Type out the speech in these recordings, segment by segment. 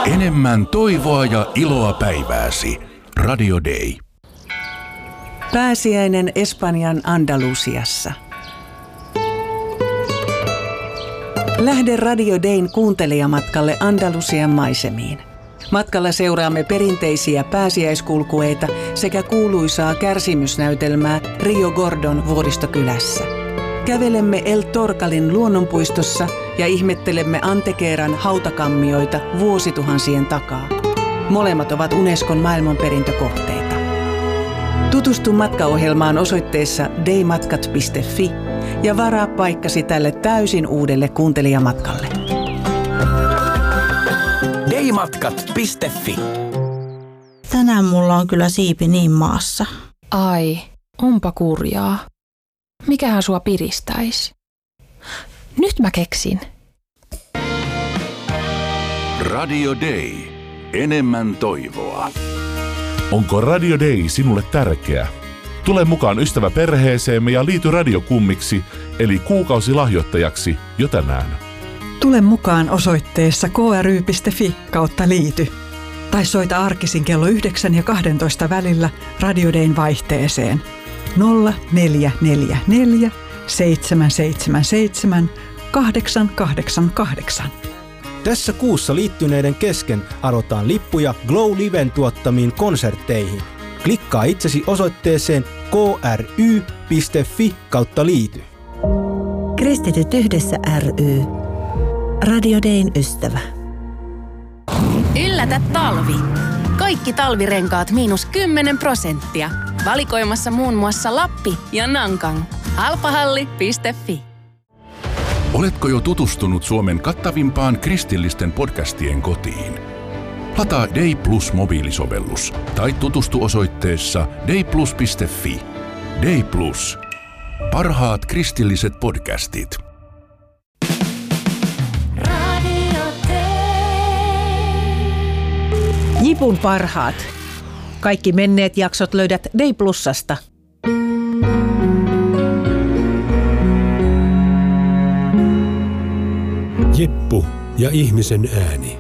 Enemmän toivoa ja iloa päivääsi. Radio Day. Pääsiäinen Espanjan Andalusiassa. Lähde Radio Dayn kuuntelijamatkalle Andalusian maisemiin. Matkalla seuraamme perinteisiä pääsiäiskulkueita sekä kuuluisaa kärsimysnäytelmää Rio Gordon vuoristokylässä. Kävelemme El Torcalin luonnonpuistossa ja ihmettelemme Antequeran hautakammioita vuosituhansien takaa. Molemmat ovat Unescon maailmanperintökohteita. Tutustu matkaohjelmaan osoitteessa daymatkat.fi ja varaa paikkasi tälle täysin uudelle kuuntelijamatkalle. daymatkat.fi. Tänään mulla on kyllä siipi niin maassa. Ai, onpa kurjaa. Mikähän sua piristäisi? Nyt mä keksin. Radio Day. Enemmän toivoa. Onko Radio Day sinulle tärkeä? Tule mukaan ystäväperheeseemme ja liity radiokummiksi, eli kuukausilahjoittajaksi jo tänään. Tule mukaan osoitteessa kry.fi/liity. Tai soita arkisin kello 9 ja 12 välillä Radio Dayn vaihteeseen 0444 777 888. Tässä kuussa liittyneiden kesken arvotaan lippuja Glow Liven tuottamiin konsertteihin. Klikkaa itsesi osoitteeseen kry.fi/liity. Kristityt yhdessä ry. Radio Dayn ystävä. Yllätä talvi. Kaikki talvirenkaat -10%. Valikoimassa muun muassa Lappi ja Nankang. Halpahalli.fi. Oletko jo tutustunut Suomen kattavimpaan kristillisten podcastien kotiin? Lataa Day Plus mobiilisovellus tai tutustu osoitteessa dayplus.fi. Day Plus. Parhaat kristilliset podcastit. Jipun parhaat. Kaikki menneet jaksot löydät Day Plusasta. Jippu ja ihmisen ääni.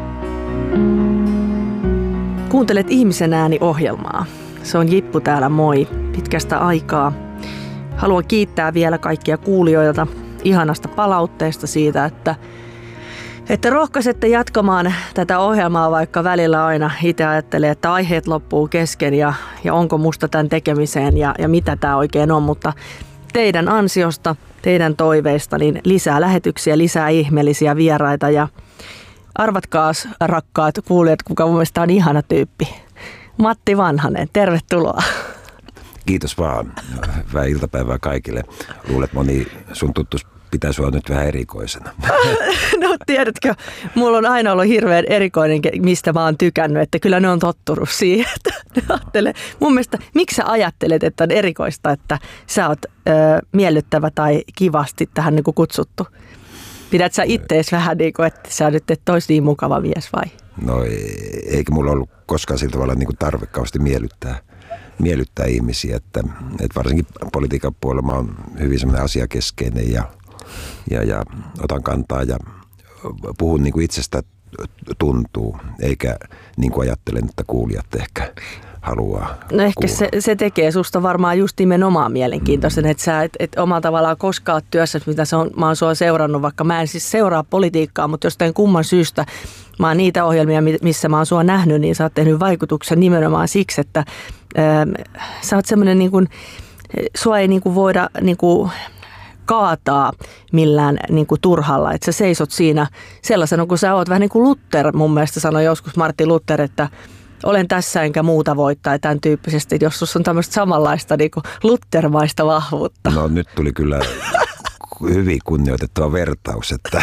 Kuuntelet Ihmisen ääni-ohjelmaa. Se on Jippu täällä, moi. Pitkästä aikaa. Haluan kiittää vielä kaikkia kuulijoilta ihanasta palautteesta siitä, että rohkaisette jatkamaan tätä ohjelmaa, vaikka välillä aina itse ajattelee, että aiheet loppuu kesken ja onko musta tämän tekemiseen ja mitä tämä oikein on, mutta teidän ansiosta, teidän toiveista, niin lisää lähetyksiä, lisää ihmeellisiä vieraita ja arvatkaas rakkaat kuulijat, kuka mun mielestä on ihana tyyppi. Matti Vanhanen, tervetuloa. Kiitos vaan. Hyvää iltapäivää kaikille. Luulet moni sun tuttus pitää sua nyt vähän erikoisena. No tiedätkö, mulla on aina ollut hirveän erikoinen, mistä mä oon tykännyt, että kyllä ne on tottunut siihen. Mun mielestä, miksi sä ajattelet, että on erikoista, että sä oot miellyttävä tai kivasti tähän niin kuin kutsuttu? Pidät sä ittees vähän niin kuin, että sä nyt et ois niin mukava mies vai? No eikä mulla ollut koskaan sillä tavalla niin kuin tarve kauheasti miellyttää ihmisiä, että varsinkin politiikan puolella mä oon hyvin semmoinen asiakeskeinen ja otan kantaa ja puhun niin kuin itsestä tuntuu, eikä niin kuin ajattelen, että kuulijat ehkä haluaa. No ehkä se tekee susta varmaan just nimenomaan mielenkiintoisen, että sä et omalla tavallaan koskaan ole työssä, mitä mä oon sua seurannut, vaikka mä en siis seuraa politiikkaa, mutta jostain kumman syystä mä oon niitä ohjelmia, missä mä oon sua nähnyt, niin sä oot tehnyt vaikutuksen nimenomaan siksi, että sä oot semmoinen niin kuin, sua ei niin kuin voida niin kuin kaataa millään niin kuin turhalla, että sä seisot siinä sellaisena kuin sä oot, vähän niin kuin Luther mun mielestä sanoi joskus, Martin Luther, että olen tässä enkä muuta voittaa tämän tyyppisesti, jos sussa on tämmöistä samanlaista niin kuin Luthermaista vahvuutta. No nyt tuli kyllä hyvin kunnioitettava vertaus, että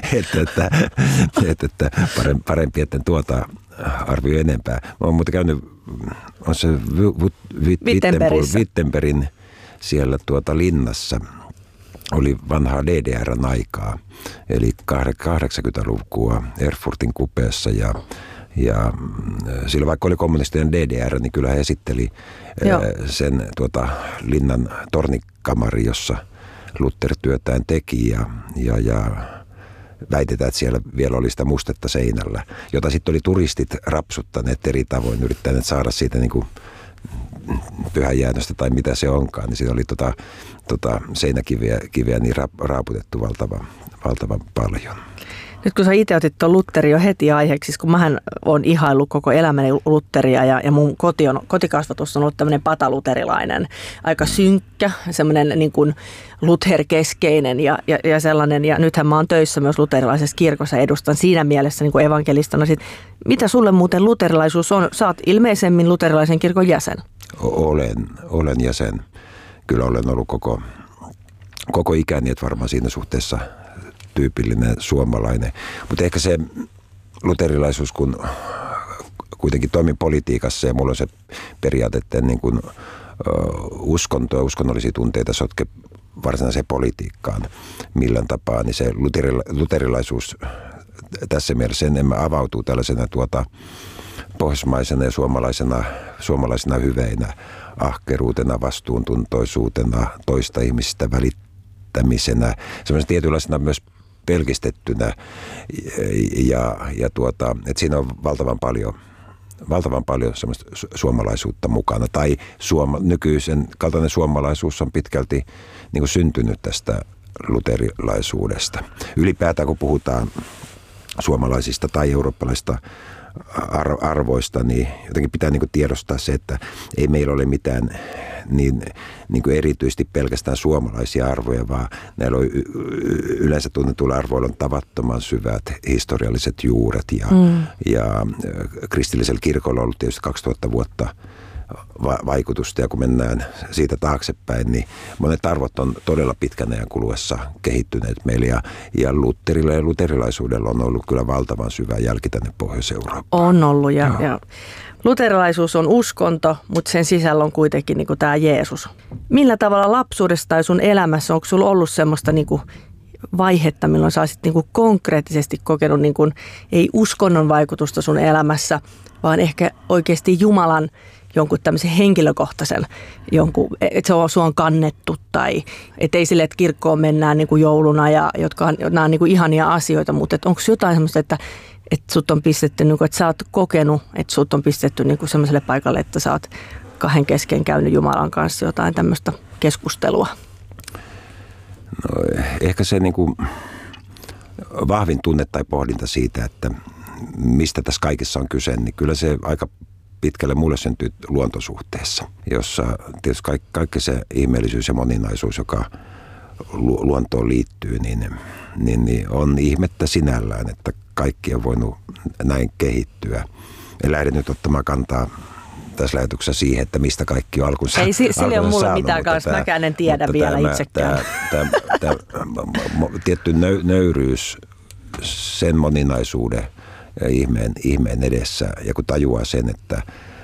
parempi, etten tuota arvioi enempää. Mä oon muuten käynyt, on se Wittenbergin siellä linnassa. Oli vanhaa DDR:n aikaa, eli 80-lukua Erfurtin kupeessa ja sillä vaikka oli kommunistinen DDR, niin kyllä he esitteli sen linnan tornikamari, jossa Luther työtään teki ja väitetään, että siellä vielä oli sitä mustetta seinällä, jota sitten oli turistit rapsuttaneet eri tavoin, yrittäneet saada siitä niin kuin pyhäjäännöstä tai mitä se onkaan, niin siinä oli seinäkiveä niin raaputettu valtavan paljon. Nyt kun sä itse otit tuon Lutherin jo heti aiheeksi, kun mähän olen ihaillut koko elämäni Lutheria ja mun kotikasvatus on ollut tämmöinen pataluterilainen, aika synkkä, semmoinen niin kuin Luther-keskeinen ja sellainen. Ja nythän mä oon töissä myös luterilaisessa kirkossa, edustan siinä mielessä niin kuin evankelistana. Mitä sulle muuten luterilaisuus on? Sä oot ilmeisemmin luterilaisen kirkon jäsen. Olen jäsen. Kyllä olen ollut koko ikäni, että varmaan siinä suhteessa tyypillinen suomalainen. Mutta ehkä se luterilaisuus, kun kuitenkin toimin politiikassa ja mulla on se periaatteiden niin kuin uskonto ja uskonnollisia tunteita sotke varsinaiseen politiikkaan millään tapaa, niin se luterilaisuus tässä mielessä enemmän avautuu tällaisena pohjoismaisena ja suomalaisena hyveinä, ahkeruutena, vastuuntuntoisuutena, toista ihmisistä välittämisenä, semmoisena tietynlaisena myös pelkistettynä että siinä on valtavan paljon semmoista suomalaisuutta mukana. Tai nykyisen kaltainen suomalaisuus on pitkälti niin kuin syntynyt tästä luterilaisuudesta. Ylipäätään kun puhutaan suomalaisista tai eurooppalaisista arvoista, niin jotenkin pitää niin kuin tiedostaa se, että ei meillä ole mitään niin kuin erityisesti pelkästään suomalaisia arvoja, vaan näillä on yleensä tunnetuilla arvoilla on tavattoman syvät historialliset juuret ja kristillisellä kirkolla on ollut tietysti 2000 vuotta vaikutusta, ja kun mennään siitä taaksepäin, niin monet arvot on todella pitkän ajan kuluessa kehittyneet meillä, ja Lutherilla ja luterilaisuudella on ollut kyllä valtavan syvä jälki tänne Pohjois-Eurooppaan. On ollut, ja luterilaisuus on uskonto, mutta sen sisällä on kuitenkin niin kuin tämä Jeesus. Millä tavalla lapsuudessa tai sun elämässä, onko sulla ollut semmoista niin kuin vaihetta, milloin sä olisit niin kuin konkreettisesti kokenut niin kuin, ei uskonnon vaikutusta sun elämässä, vaan ehkä oikeasti Jumalan jonkun tämmöisen henkilökohtaisen, että se on sua kannettu tai ettei sille, että kirkkoon mennään niin kuin jouluna ja nämä on niin kuin ihania asioita, mutta onko jotain semmoista, että sut on pistetty, niin kuin, että sä oot kokenut, että sut on pistetty niin kuin semmoiselle paikalle, että sä oot kahden kesken käynyt Jumalan kanssa jotain tämmöistä keskustelua? No, ehkä se niin kuin vahvin tunne tai pohdinta siitä, että mistä tässä kaikessa on kyse, niin kyllä se aika pitkälle mulle syntyy luontosuhteessa, jossa tietysti kaikki se ihmeellisyys ja moninaisuus, joka luontoon liittyy, niin on ihmettä sinällään, että kaikki on voinut näin kehittyä. En lähde nyt ottamaan kantaa tässä lähetyksessä siihen, että mistä kaikki on alkunsa. Ei, sille on mulle mitään kanssa, mäkään en tiedä vielä itsekään. Tämä tietty nöyryys sen moninaisuuden ja ihmeen edessä, ja kun tajuaa sen, että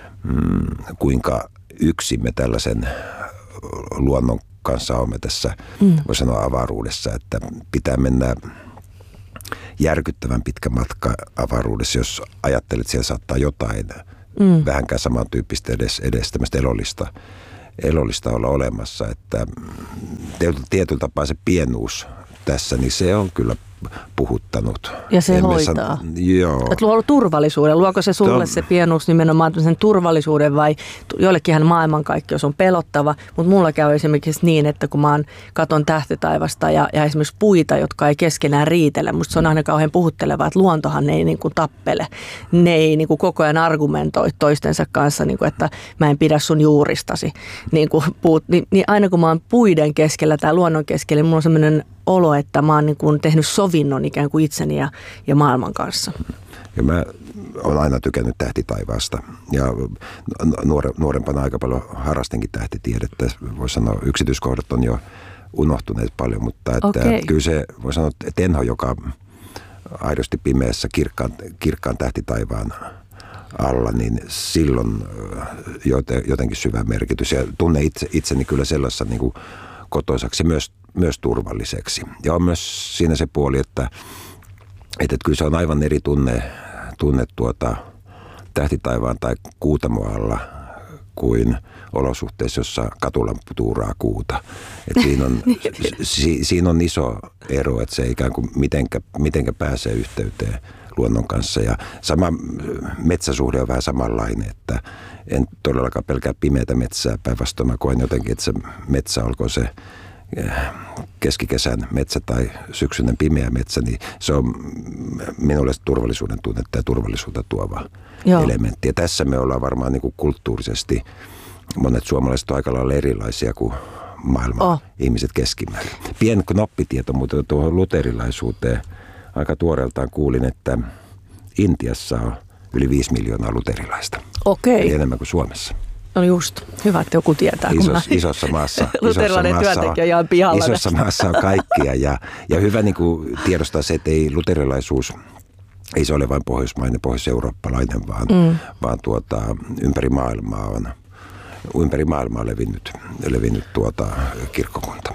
kuinka yksin me tällaisen luonnon kanssa olemme tässä, voi sanoa avaruudessa, että pitää mennä järkyttävän pitkä matka avaruudessa, jos ajattelet, että siellä saattaa jotain vähänkään samantyyppistä edes tämmöistä elollista olla olemassa, että tietyllä tapaa se pienuus tässä, niin se on kyllä puhuttanut. Ja se hoitaa. Joo. Että luo turvallisuuden. Luoko se sulle se pienuus nimenomaan sen turvallisuuden vai joillekinhan maailmankaikkeus on pelottava, mutta mulla käy esimerkiksi niin, että kun mä katon tähtitaivasta ja esimerkiksi puita, jotka ei keskenään riitele, musta se on aina kauhean puhuttelevaa, että luontohan ei niin kuin tappele. Ne ei niin kuin koko ajan argumentoi toistensa kanssa, niin kuin, että mä en pidä sun juuristasi. Niin aina kun mä oon puiden keskellä tai luonnon keskellä, niin mulla on sellainen olo, että mä oon niin kuin tehnyt sovinnon ikään kuin itseni ja maailman kanssa. Ja mä oon aina tykännyt tähtitaivaasta ja nuorempana aika paljon harrastinkin tähtitiedettä. Voisi sanoa, yksityiskohdat on jo unohtuneet paljon, mutta että kyllä se, voi sanoa, että Tenho, joka aidosti pimeässä kirkkaan tähtitaivaan alla, niin silloin jotenkin syvä merkitys. Ja tunne itseni kyllä sellaisessa niin kuin kotoisaksi myös turvalliseksi. Ja on myös siinä se puoli, että kyllä se on aivan eri tunne tähtitaivaan tai kuutamoalla kuin olosuhteissa, jossa katulampu tuuraa kuuta. Et siinä on iso ero, että se ikään kuin mitenkä pääsee yhteyteen luonnon kanssa. Ja sama metsäsuhde on vähän samanlainen, että en todellakaan pelkää pimeätä metsää. Päinvastoin mä koen jotenkin, että se metsä, olkoon se keskikesän metsä tai syksyinen pimeä metsä, niin se on minulle turvallisuuden tunnetta ja turvallisuutta tuova elementti. Ja tässä me ollaan varmaan niin kuin kulttuurisesti, monet suomalaiset on aika lailla erilaisia kuin maailman ihmiset keskimäärin. Pieni knoppitieto, mutta tuohon luterilaisuuteen aika tuoreeltaan kuulin, että Intiassa on yli 5 miljoonaa luterilaista. Okei. Eli enemmän kuin Suomessa. No just, hyvä, että joku tietää. Isossa maassa. Luterilainen työntekijä jää pihalla. Isossa maassa on kaikkia ja hyvä niin kuin tiedostaa se, että ei luterilaisuus, ei se ole vain pohjoismainen, pohjois-eurooppalainen, vaan ympäri maailmaa on levinnyt kirkkokunta.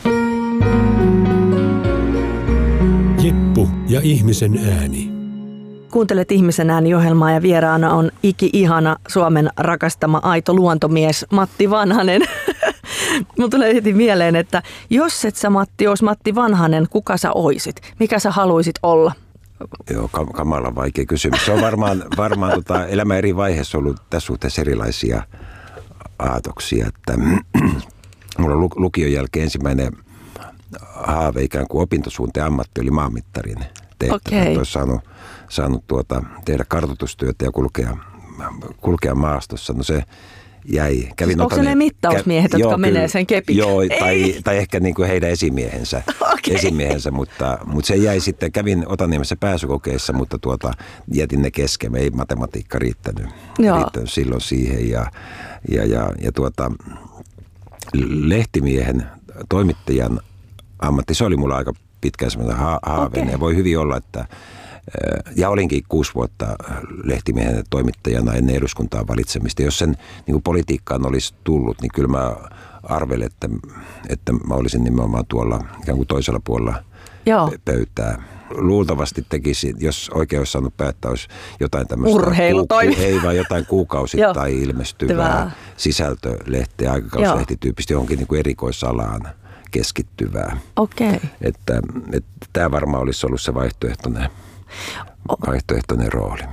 Jeppu ja ihmisen ääni. Kuuntelet Ihmisen ääni-ohjelmaa ja vieraana on iki-ihana Suomen rakastama aito luontomies Matti Vanhanen. Mun tulee heti mieleen, että jos et sä Matti olisi Matti Vanhanen, kuka sä oisit? Mikä sä haluisit olla? Joo, kamala vaikea kysymys. Se on varmaan elämän eri vaiheessa ollut tässä suhteessa erilaisia aatoksia. Että mulla on lukion jälkeen ensimmäinen haave ikään kuin opintosuunteen ammatti oli maanmittarin tehtävä. Okay. Olisi saanut tehdä kartoitustyötä ja kulkea maastossa. No se jäi. Onko se ne mittausmiehet, jotka menee sen kepin? Joo, tai ehkä niin kuin heidän esimiehensä, mutta se jäi sitten. Kävin Otaniemessä pääsykokeissa, mutta jätin ne kesken. Ei matematiikka riittänyt silloin siihen. Ja lehtimiehen, toimittajan ammatti, se oli mulla aika pitkään semmoinen haaveinen. Ja voi hyvin olla, että ja olinkin 6 vuotta lehtimiehen toimittajana ennen eduskuntaan valitsemista. Jos sen niin kuin politiikkaan olisi tullut, niin kyllä mä arvelin, että mä olisin nimenomaan tuolla ikään kuin toisella puolella pöytää. Luultavasti tekisi, jos oikein olisi saanut päättää, olisi jotain tämmöistä ei vaan jotain kuukausittain ilmestyvää sisältölehteä, aikakauslehtityyppistä johonkin niin kuin erikoisalaan keskittyvää. Okei. Että tämä varmaan olisi ollut se vaihtoehtoinen rooli.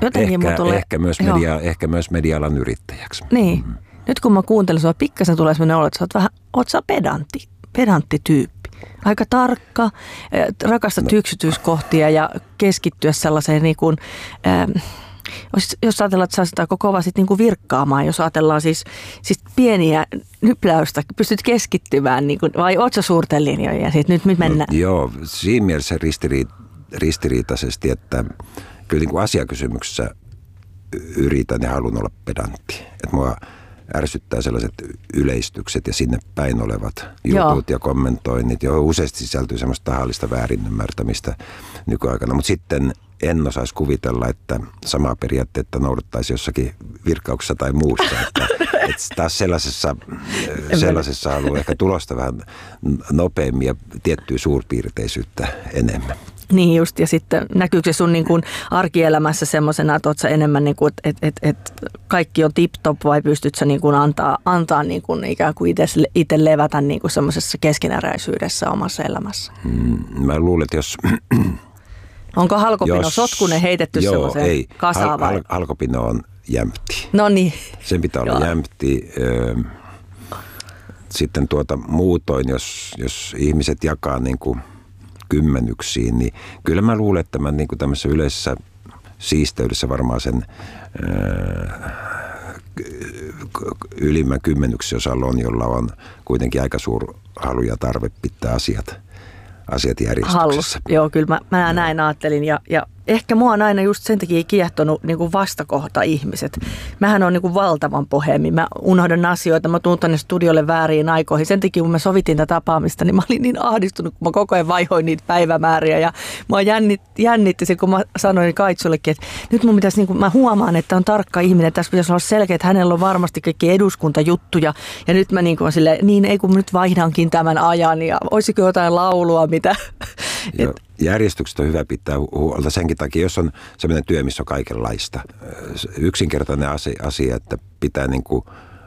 Ehkä myös media-alan yrittäjäksi. Niin. Nyt kun mä kuuntelen sua, pikkasen tulee sellainen olo, että oot sä pedantti tyyppi. Aika tarkka, rakastat yksityiskohtia ja keskittyä sellaiseen niin kuin, jos ajatellaan, että sä sitä koko vaan niin kuin virkkaamaan, jos ajatellaan siis pieniä nypläystä, pystyt keskittymään, niin kuin, vai oot sä suurten linjojen ja sitten nyt mennään? No, joo, siinä mielessä ristiriitaisesti, että kyllä niin kuin asiakysymyksessä yritän ja haluan olla pedantti. Että mua ärsyttää sellaiset yleistykset ja sinne päin olevat jutut ja kommentoinnit, johon useasti sisältyy semmoista tahallista väärinymmärtämistä nykyaikana. Mutta sitten en osaisi kuvitella, että samaa periaatteetta noudattaisi jossakin virkkauksessa tai muussa. Että taas sellaisessa haluaa ehkä tulosta vähän nopeammin ja tiettyä suurpiirteisyyttä enemmän. Niin just, ja sitten näkyykö se sun niin kuin arkielämässä semmoisena, että oot sä enemmän niin kuin, että kaikki on tip-top vai pystyt sä niin kuin antaa niin kuin ikään kuin itse levätä niin kuin semmoisessa keskinäräisyydessä omassa elämässä? Mä luulen, että jos... Onko halkopino sotkunen heitetty semmoiseen kasaan vai? Halkopino on jämpti. No niin. Sen pitää olla jämpti. Sitten muutoin, jos ihmiset jakaa niin kuin kymmenyksiin, niin kyllä mä luulen, että mä niin kuin tämmöisessä yleisessä siisteydessä varmaan sen ylimmän kymmenyksen osalla on, jolla on kuitenkin aika suuri halu ja tarve pitää asiat järjestyksessä. Joo, kyllä mä näin ajattelin ja ehkä mua on aina just sen takia kiehtonut niin kuin vastakohta ihmiset. Mähän on niin kuin valtavan pohemi. Mä unohdan asioita, mä tuun tänne studiolle vääriin aikoihin. Sen takia kun me sovittiin tätä tapaamista, niin mä olin niin ahdistunut, kun mä koko ajan vaihoin niitä päivämääriä. Ja mua jännitti se, kun mä sanoin Kaitsullekin, että nyt mun pitäisi, niin kuin, mä huomaan, että on tarkka ihminen. Tässä pitäisi olla selkeä, että hänellä on varmasti kaikki eduskuntajuttuja. Ja nyt mä niin kuin silleen, niin ei kun nyt vaihdankin tämän ajan ja olisiko jotain laulua, mitä... Järjestykset on hyvä pitää huolta senkin takia, jos on sellainen työ, missä on kaikenlaista. Yksinkertainen asia, että pitää niin kuin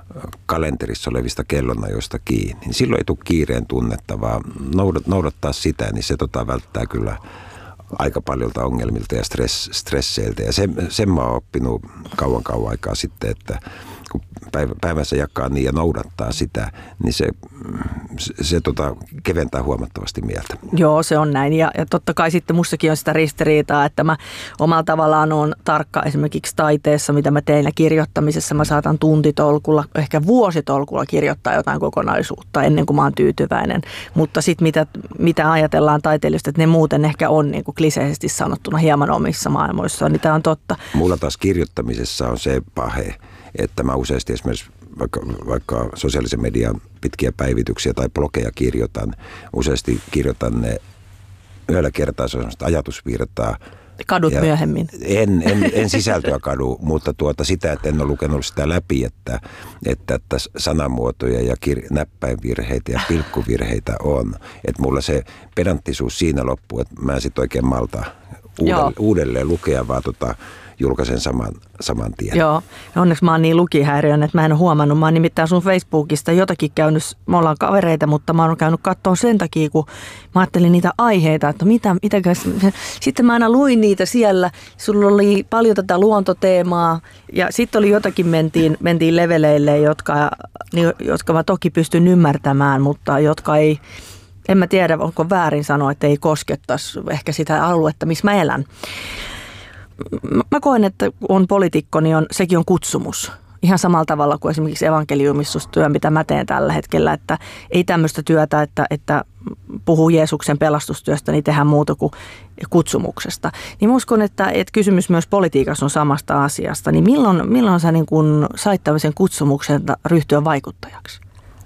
kalenterissa olevista kellonajoista kiinni, niin silloin ei tule kiireen tunnetta, vaan noudattaa sitä, niin se välttää kyllä aika paljolta ongelmilta ja stresseiltä. Ja sen mä oon oppinut kauan aikaa sitten, että kun päivänsä jakaa niin ja noudattaa sitä, niin se keventää huomattavasti mieltä. Joo, se on näin. Ja totta kai sitten mustakin on sitä ristiriitaa, että mä omalla tavallaan on tarkka esimerkiksi taiteessa, mitä mä teen, ja kirjoittamisessa mä saatan tuntitolkulla, ehkä vuositolkulla kirjoittaa jotain kokonaisuutta ennen kuin mä oon tyytyväinen. Mutta sitten mitä ajatellaan taiteilijoista, että ne muuten ehkä on niin kuin kliseisesti sanottuna hieman omissa maailmoissaan, niin tämä on totta. Mulla taas kirjoittamisessa on se pahe, että mä useasti esimerkiksi vaikka sosiaalisen median pitkiä päivityksiä tai blogeja useasti kirjoitan ne yhdellä kertaa, se on sellaista ajatusvirtaa. Kadut myöhemmin. En sisältöä kadu, mutta sitä, että en ole lukenut sitä läpi, että sanamuotoja ja näppäinvirheitä ja pilkkuvirheitä on. Että mulla se pedanttisuus siinä loppuu, että mä en sitten oikein malta uudelleen lukea, vaan julkaisen saman tien. Joo, onneksi mä oon niin lukihäiriön, että mä en ole huomannut. Mä oon nimittäin sun Facebookista jotakin käynyt, me ollaan kavereita, mutta mä oon käynyt katsoa sen takia, kun mä ajattelin niitä aiheita, että sitten mä aina luin niitä siellä. Sulla oli paljon tätä luontoteemaa ja sitten oli jotakin, mentiin leveleille, jotka mä toki pystyn ymmärtämään, mutta jotka ei, en mä tiedä, onko väärin sanoa, että ei koskettaisi ehkä sitä aluetta, missä mä elän. Mä koen, että on poliitikko, niin sekin on kutsumus. Ihan samalla tavalla kuin esimerkiksi evankeliumistustyö, mitä mä teen tällä hetkellä. Että ei tämmöistä työtä, että puhuu Jeesuksen pelastustyöstä, niin tehdään muuta kuin kutsumuksesta. Niin mä uskon, että kysymys myös politiikassa on samasta asiasta. Niin milloin sä niin kun sait tämmöisen kutsumuksen ryhtyä vaikuttajaksi?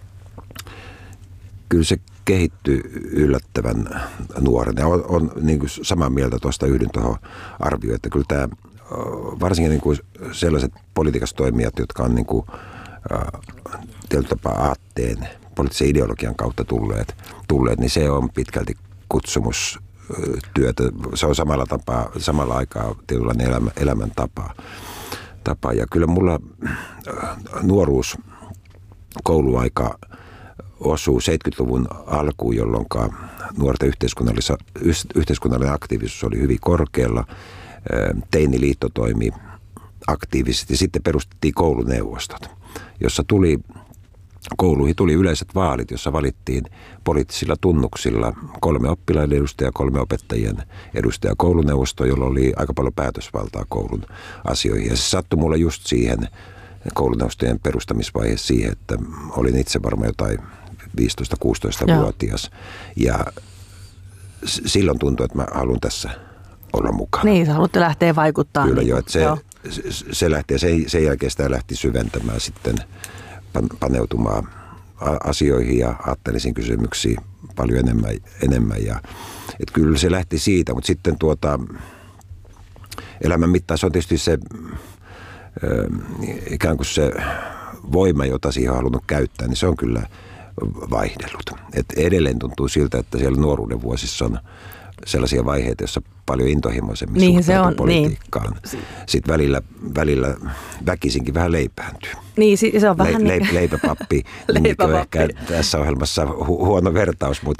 Kyllä se kehittyy yllättävän nuorena. On niin kuin samaa mieltä tuosta, yhdyn tuohon arvioon, että kyllä tämä, varsinkin niin kuin sellaiset politiikassa toimijat, jotka on niin kuin, tietyllä tapaa aatteen, poliittisen ideologian kautta tulleet, niin se on pitkälti kutsumustyötä. Se on samalla aikaa tietynlainen elämäntapa. Ja kyllä mulla nuoruus, kouluaika osuu 70-luvun alkuun, jolloin nuorten yhteiskunnallinen aktiivisuus oli hyvin korkealla. Teiniliitto toimi aktiivisesti. Sitten perustettiin kouluneuvostot, jossa kouluihin tuli yleiset vaalit, jossa valittiin poliittisilla tunnuksilla 3 oppilaiden edustajaa, 3 opettajien edustajaa kouluneuvostoa, jolla oli aika paljon päätösvaltaa koulun asioihin. Ja se sattui mulle just siihen kouluneuvostojen perustamisvaiheessa siihen, että olin itse varmaan jotain 15-16-vuotias. Ja silloin tuntui, että mä haluan tässä olla mukana. Niin, sä haluatte lähteä vaikuttaa. Kyllä jo, että se lähti, ja sen jälkeen sitä lähti syventämään sitten, paneutumaan asioihin ja aatteellisiin kysymyksiin paljon enemmän. Ja, että kyllä se lähti siitä, mutta sitten elämän mittaan se on tietysti se ikään kuin se voima, jota siihen on halunnut käyttää, niin se on kyllä vaihdellut. Et edelleen tuntuu siltä, että siellä nuoruuden vuosissa on sellaisia vaiheita, joissa paljon intohimoisemmin suhtautuu politiikkaan. Niin. Sitten välillä väkisinkin vähän leipääntyy. Niin, se on vähän leipäpappi. Nimikin on ehkä tässä ohjelmassa huono vertaus,